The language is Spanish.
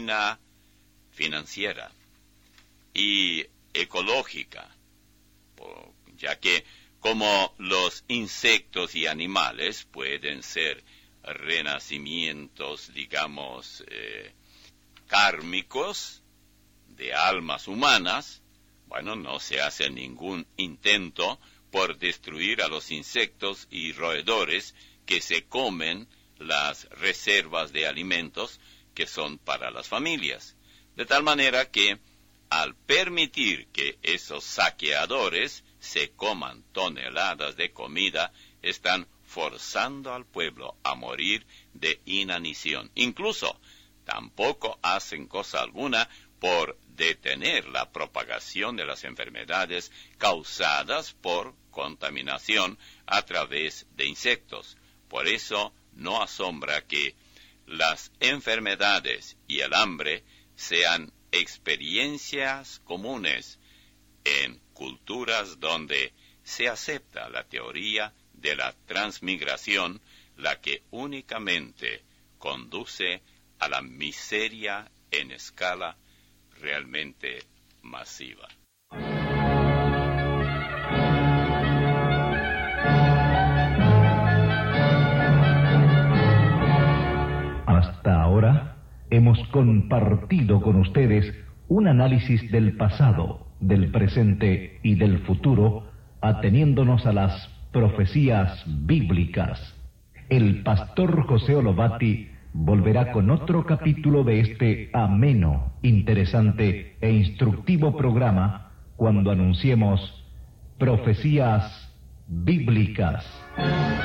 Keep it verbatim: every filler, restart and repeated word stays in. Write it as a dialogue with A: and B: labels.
A: ruina financiera y ecológica, ya que como los insectos y animales pueden ser renacimientos, digamos, eh, kármicos de almas humanas, bueno, no se hace ningún intento por destruir a los insectos y roedores que se comen las reservas de alimentos que son para las familias. De tal manera que, al permitir que esos saqueadores se coman toneladas de comida, están forzando al pueblo a morir de inanición. Incluso, tampoco hacen cosa alguna por detener la propagación de las enfermedades causadas por contaminación a través de insectos. Por eso no asombra que las enfermedades y el hambre sean experiencias comunes en culturas donde se acepta la teoría de la transmigración, la que únicamente conduce a la miseria en escala realmente masiva.
B: Hasta ahora hemos compartido con ustedes un análisis del pasado, del presente y del futuro, ateniéndonos a las profecías bíblicas. El pastor José Olobati volverá con otro capítulo de este ameno, interesante e instructivo programa cuando anunciemos profecías bíblicas.